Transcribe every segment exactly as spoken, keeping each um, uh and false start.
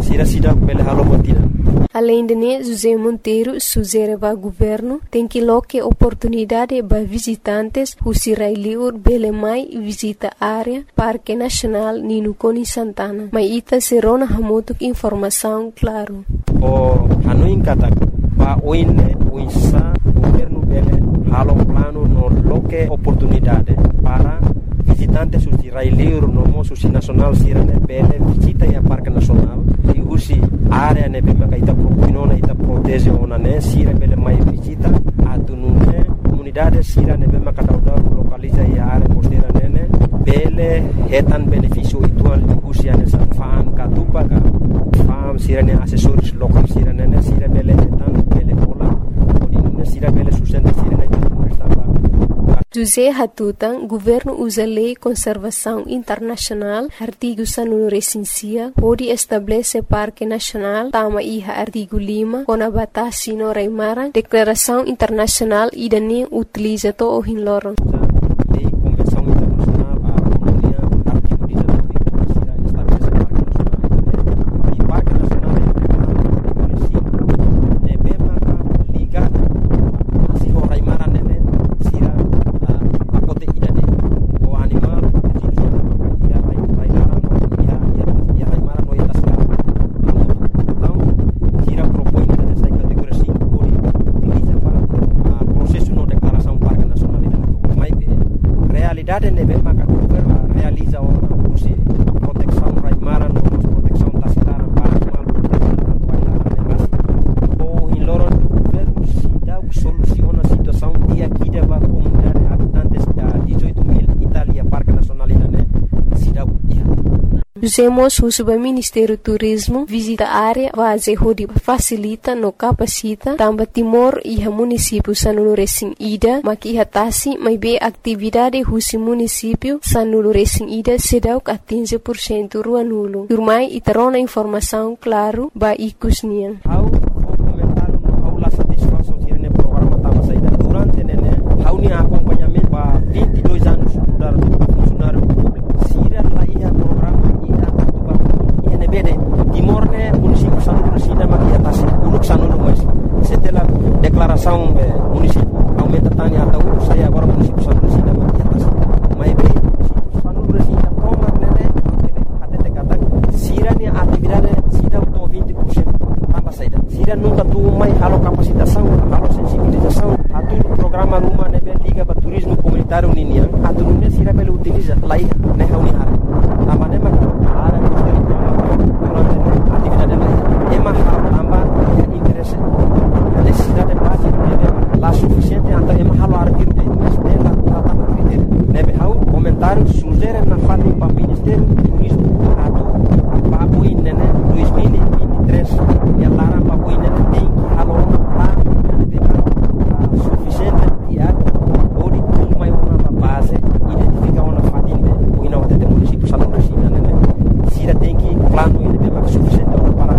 Sira sida pele halo batida. Além de né, José Monteiro sugere ao governo tem que loque oportunidade para visitantes o Sirailiur Belemai visita a área Parque Nacional Nino Coni Santana. Mas ita serona hamotuk informação claro. O hanuin katak pa oine uinsa governo bele halo plano no loque oportunidade para visitantes o Sirailiur no moço nacional Sirene bele visita a Parque Nacional e usi área ne bema kaita propinona ita protege ona ne Sira bele mai visita atunune comunidade Sira ne bema kadauda localiza a área costeira nene bele hetan benefício ituan usi ane fan katupa ka fam Sira ne assessores local Sira nene Sira bele hetan bele pola odine Sira bele sustenta Sira ne José Hatutan, governo usa lei conservação internacional, artigo sanunu recensia, pode estabelecer parque nacional, tama iha artigo lima, konabata sino raimara, declaração internacional idane utiliza to o hinloron. realiza uma proteção raimara, proteção tascara para o em Loron governo cidade soluciona a situação de aqui da comunidade habitantes da dezoito mil Itália Parque Nacional né cidade. Usemos o Subministério do Turismo visita a área base onde facilita no capacita também Timor e o município Sanulu Recém Ida maki hatasi mai be atividade husi município Sanulu Recém Ida sedau atinge por cento rua nulo. Turmai itarona informação claro ba ikusnian. How comentar no how la satisfação tirene programa tava saída durante nene how ni acompanhamento ba vinte e dois anos mudar funcionário público. Sira lá ia programa bede Timor ne município Sanulu Resina maki atas uluk Sanulu mas setelah declaração do município aumenta tanya atau saya agora município Sanulu Resina maki atas mai be município Sanulu Resina promar nene até kata sira ni atividade sida to vinte por cento tambah saída sira nunca tu mai halo capacitação halo sensibilização atur programa rumah nebe liga ba turismo comunitário ninia atur ne sira bele utiliza lai ne hauni har amane maka ara atividade lain emang tambah ya interesse necessidade básica lá suficiente anta emang halo arquir de estela tratama critério nebe hau comentário sugere na fali para ministério do turismo atu papo nene dois mil e vinte e três ya laran papo nene tem halo lá nebe suficiente dia ori tudo mai uma base identificar uma fatinde o ina wate de município Sanulu Resina nene sira tem que plano ini memang suficiente para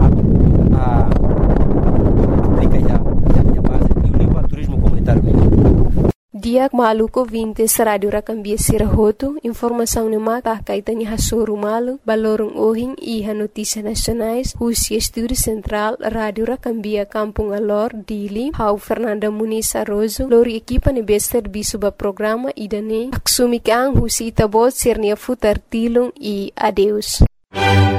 a aplicar ya ya base e o livro turismo comunitário. Dia maluco vinte Radio Rakambia Sirahoto, informação ne mata kaitannya hasuru malu, balorong ohin iha notícias nacionais, Husi Estúdio Central, Radio Rakambia Kampung Alor, Dili, Hau Fernanda Muniz Arrozo, lori equipa ne bester bisuba programa idane, aksumi kang Husi Itabot Sirnia Futar Tilung e adeus.